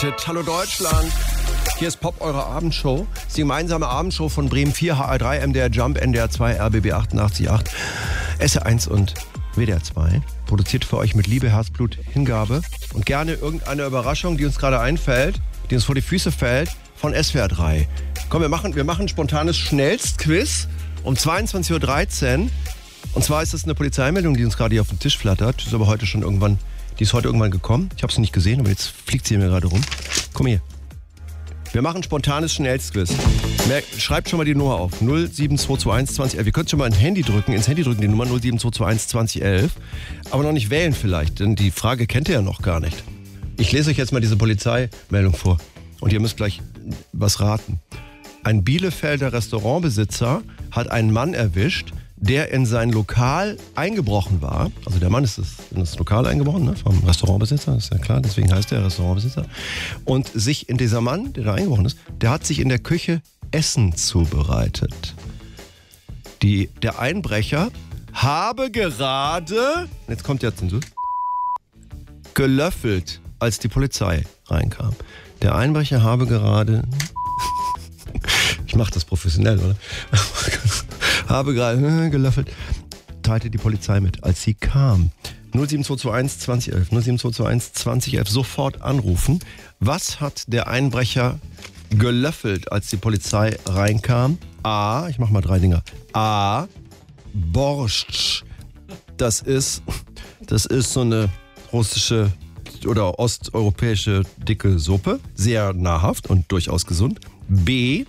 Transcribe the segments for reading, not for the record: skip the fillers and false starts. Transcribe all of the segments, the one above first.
Hallo Deutschland, hier ist Pop, eure Abendshow. Das ist die gemeinsame Abendshow von Bremen 4, HR3, MDR Jump, NDR 2, RBB 88.8, SR1 und WDR 2. Produziert für euch mit Liebe, Herzblut, Hingabe und gerne irgendeine Überraschung, die uns gerade einfällt, die uns vor die Füße fällt, von SWR 3. Komm, wir machen ein spontanes Schnellstquiz um 22.13 Uhr. Und zwar ist das eine Polizeimeldung, die uns gerade hier auf den Tisch flattert. Die ist heute irgendwann gekommen. Ich habe sie nicht gesehen, aber jetzt fliegt sie mir gerade rum. Komm hier. Wir machen ein spontanes Schnellstquiz. Schreibt schon mal die Nummer auf. 07221 2011. Ihr könnt schon mal ins Handy drücken, die Nummer 07221 2011. Aber noch nicht wählen vielleicht, denn die Frage kennt ihr ja noch gar nicht. Ich lese euch jetzt mal diese Polizeimeldung vor. Und ihr müsst gleich was raten. Ein Bielefelder Restaurantbesitzer hat einen Mann erwischt, der in sein Lokal eingebrochen war. Also der Mann ist in das Lokal eingebrochen, ne, vom Restaurantbesitzer, ist ja klar, deswegen heißt er Restaurantbesitzer. Und dieser Mann, der da eingebrochen ist, der hat sich in der Küche Essen zubereitet. Der Einbrecher habe gerade, jetzt kommt der Zensur, gelöffelt, als die Polizei reinkam. Der Einbrecher habe gerade, ich mache das professionell, oder? Habe gerade gelöffelt, teilte die Polizei mit, als sie kam. 07221 2011, 07221 2011, sofort anrufen. Was hat der Einbrecher gelöffelt, als die Polizei reinkam? A, ich mache mal 3 Dinger. A, Borscht. Das ist so eine russische oder osteuropäische dicke Suppe. Sehr nahrhaft und durchaus gesund. B,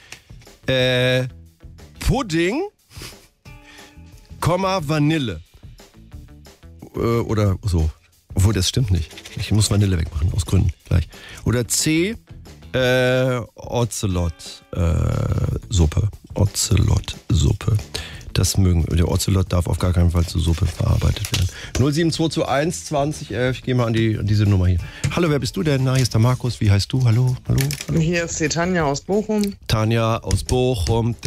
Pudding, Vanille. Oder so. Obwohl, das stimmt nicht. Ich muss Vanille wegmachen, aus Gründen gleich. Oder C, Ocelot-Suppe. Ocelot-Suppe. Das mögen wir. Der Ocelot darf auf gar keinen Fall zur Suppe verarbeitet werden. 07221 2011. Ich gehe mal an diese Nummer hier. Hallo, wer bist du denn? Na, hier ist der Markus. Wie heißt du? Hallo? Hier ist die Tanja aus Bochum. Tanja aus Bochum.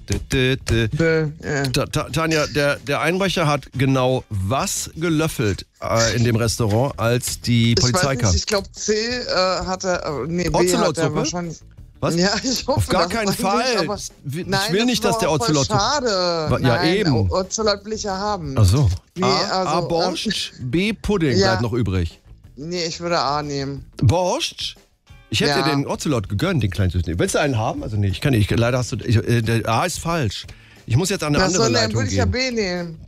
Tanja, der Einbrecher hat genau was gelöffelt in dem Restaurant, als die Polizei kam? Ich glaube C hat er, B hat er wahrscheinlich... Was? Ja, ich hoffe, auf gar keinen Fall. Ich will nicht, dass der Ocelot... Schade. Ja, nein, eben. Ocelot will ich ja haben. Ach so. Nee, A, Borscht, B, Pudding bleibt noch übrig. Nee, ich würde A nehmen. Borscht? Ich hätte dir den Ocelot gegönnt, den kleinen Süßen. Willst du einen haben? Also nee, ich kann nicht. Leider hast du... der A ist falsch. Ich muss jetzt an eine andere Leitung gehen. Dann würde ich ja B nehmen.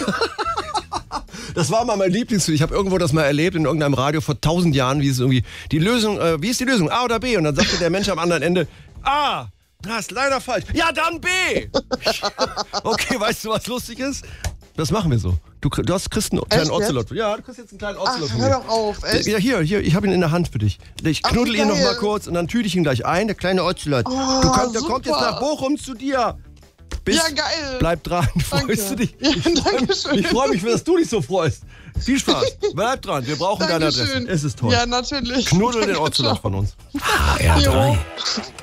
Das war mal mein Lieblingsfilm. Ich habe irgendwo das mal erlebt in irgendeinem Radio vor 1000 Jahren, wie ist die Lösung, A oder B? Und dann sagte der Mensch am anderen Ende, A. Das ist leider falsch. Ja, dann B. Okay, weißt du, was lustig ist? Das machen wir so. Du kriegst einen kleinen Ocelot. Ja, du kriegst jetzt einen kleinen Ocelot. Ach, hör doch auf, echt? Ja, hier, ich habe ihn in der Hand für dich. Ich knuddel ihn noch mal kurz und dann tüte ich ihn gleich ein, der kleine Ocelot. Oh, der kommt jetzt nach Bochum zu dir. Ja, geil. Bleib dran, freust du dich? Ja, danke schön. Ich freue mich, dass du dich so freust. Viel Spaß. Bleib dran, wir brauchen deine Adresse. Es ist toll. Ja, natürlich. Knuddel den Ocelot von uns. HR3.